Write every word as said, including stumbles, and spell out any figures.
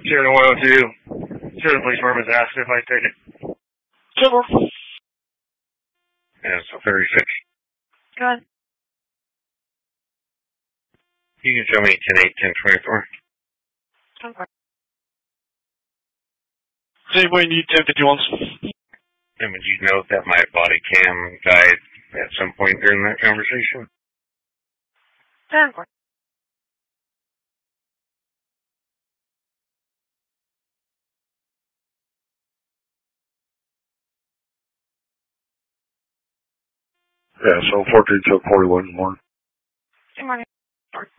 Zero one oh two. Sure, the police department's asking if I take it. Cable. Yeah, so thirty-six. Go ahead. You can show me ten eight, ten twenty-four. Okay. Same way you need ten fifty-ones. And would you note that my body cam died at some point during that conversation? ten four. Yeah, so fourteen to forty-one more.